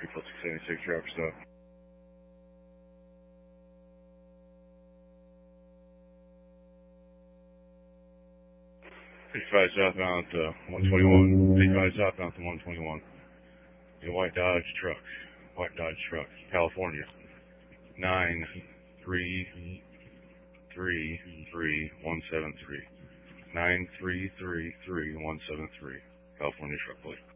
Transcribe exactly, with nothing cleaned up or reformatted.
three four six seventy-six, driver stop. fifty-five southbound to one twenty-one. fifty-five southbound to one twenty-one. A white Dodge truck. White Dodge truck. California. nine three three three one seven three. nine three three three one seven three. California truck plate.